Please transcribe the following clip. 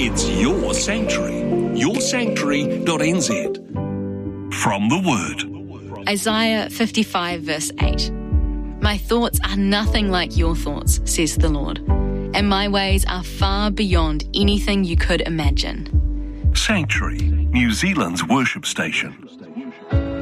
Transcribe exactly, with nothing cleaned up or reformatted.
It's your sanctuary. your sanctuary dot n z. From the Word. Isaiah fifty-five verse eight. My thoughts are nothing like your thoughts, says the Lord, and my ways are far beyond anything you could imagine. Sanctuary, New Zealand's worship station.